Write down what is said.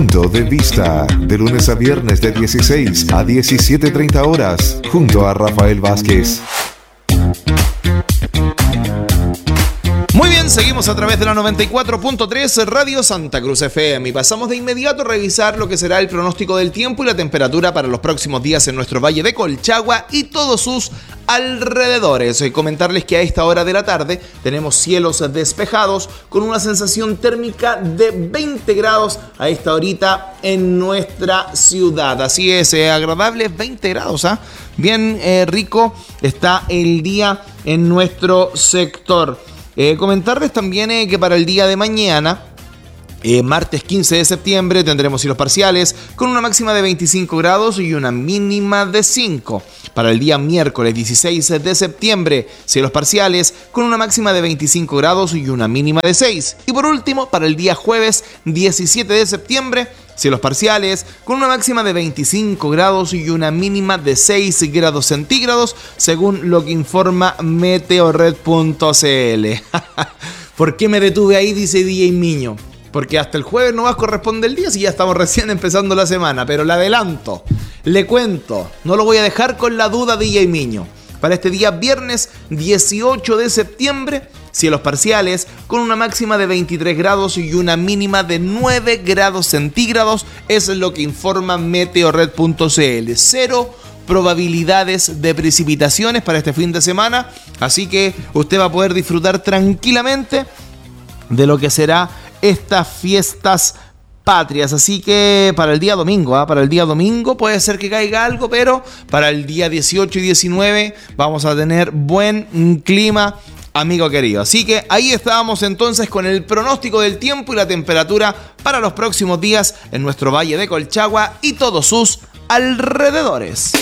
Punto de Vista, de lunes a viernes de 16 a 17:30 horas, junto a Rafael Vázquez. Muy bien, seguimos a través de la 94.3 Radio Santa Cruz FM y pasamos de inmediato a revisar lo que será el pronóstico del tiempo y la temperatura para los próximos días en nuestro Valle de Colchagua y todos sus alrededores. Comentarles que a esta hora de la tarde tenemos cielos despejados con una sensación térmica de 20 grados a esta horita en nuestra ciudad. Así es, agradables 20 grados, bien rico está el día en nuestro sector. Comentarles también que para el día de mañana, martes 15 de septiembre, tendremos cielos parciales con una máxima de 25 grados y una mínima de 5. Para el día miércoles 16 de septiembre, cielos parciales con una máxima de 25 grados y una mínima de 6. Y por último, para el día jueves 17 de septiembre, cielos parciales con una máxima de 25 grados y una mínima de 6 grados centígrados, según lo que informa meteorred.cl. ¿Por qué me detuve ahí? Dice DJ Miño. Porque hasta el jueves no más corresponde el día, si ya estamos recién empezando la semana. Pero le adelanto, le cuento, no lo voy a dejar con la duda, DJ Miño. Para este día viernes 18 de septiembre, cielos parciales con una máxima de 23 grados y una mínima de 9 grados centígrados. Eso es lo que informa meteorred.cl. 0 probabilidades de precipitaciones para este fin de semana. Así que usted va a poder disfrutar tranquilamente de lo que será estas fiestas patrias. Así que para el día domingo, para el día domingo puede ser que caiga algo, pero para el día 18 y 19 vamos a tener buen clima, amigo querido. Así que ahí estábamos entonces con el pronóstico del tiempo y la temperatura para los próximos días en nuestro Valle de Colchagua y todos sus alrededores.